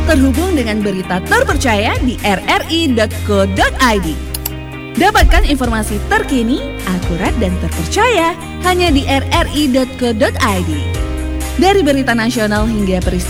terhubung dengan berita terpercaya di rri.co.id. Dapatkan informasi terkini, akurat dan terpercaya hanya di rri.co.id. Dari berita nasional hingga peristiwa